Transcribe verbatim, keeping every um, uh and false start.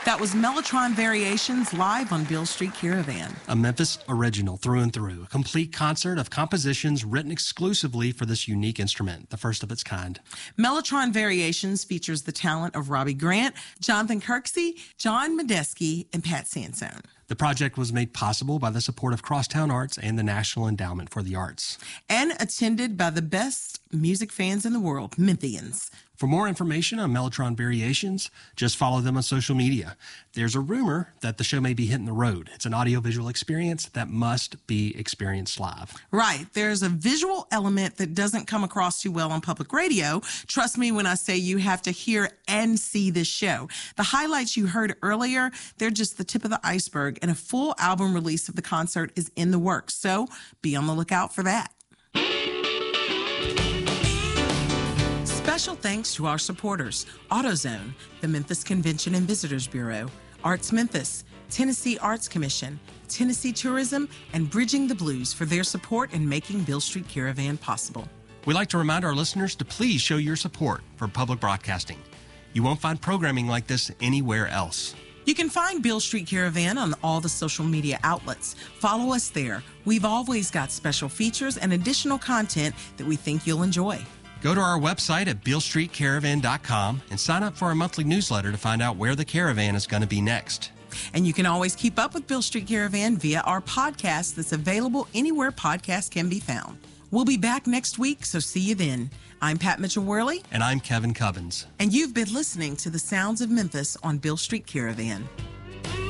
That was Mellotron Variations live on Beale Street Caravan. A Memphis original through and through. A complete concert of compositions written exclusively for this unique instrument, the first of its kind. Mellotron Variations features the talent of Robbie Grant, Jonathan Kirksey, John Medeski, and Pat Sansone. The project was made possible by the support of Crosstown Arts and the National Endowment for the Arts. And attended by the best music fans in the world, Memphians. For more information on Mellotron Variations, just follow them on social media. There's a rumor that the show may be hitting the road. It's an audiovisual experience that must be experienced live. Right. There's a visual element that doesn't come across too well on public radio. Trust me when I say you have to hear and see this show. The highlights you heard earlier, they're just the tip of the iceberg, and a full album release of the concert is in the works. So be on the lookout for that. Special thanks to our supporters, AutoZone, the Memphis Convention and Visitors Bureau, Arts Memphis, Tennessee Arts Commission, Tennessee Tourism, and Bridging the Blues for their support in making Beale Street Caravan possible. We'd like to remind our listeners to please show your support for public broadcasting. You won't find programming like this anywhere else. You can find Beale Street Caravan on all the social media outlets. Follow us there. We've always got special features and additional content that we think you'll enjoy. Go to our website at beale street caravan dot com and sign up for our monthly newsletter to find out where the caravan is going to be next. And you can always keep up with Beale Street Caravan via our podcast that's available anywhere podcasts can be found. We'll be back next week, so see you then. I'm Pat Mitchell-Worley. And I'm Kevin Cubbins. And you've been listening to the Sounds of Memphis on Beale Street Caravan.